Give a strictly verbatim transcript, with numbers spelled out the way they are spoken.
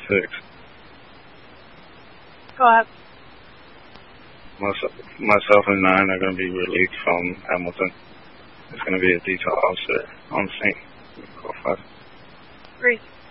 six. Go ahead. Myself, myself and nine are going to be released from Hamilton. It's going to be a detail officer on scene. Call five. Agreed.